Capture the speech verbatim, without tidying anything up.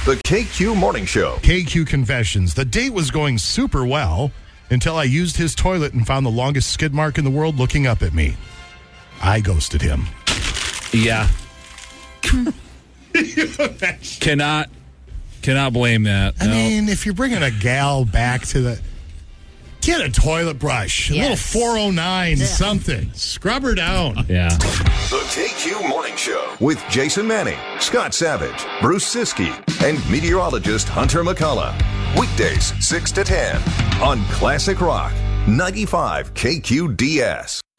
The K Q Morning Show. K Q Confessions. The date was going super well until I used his toilet and found the longest skid mark in the world looking up at me. I ghosted him. Yeah. cannot, cannot blame that. I no. mean, if you're bringing a gal back to the... Get a toilet brush. A Yes. little four oh nine something. Scrub her down. Yeah. The K Q Morning Show with Jason Manning, Scott Savage, Bruce Siskey, and meteorologist Hunter McCullough. Weekdays six to ten on Classic Rock ninety-five K Q D S.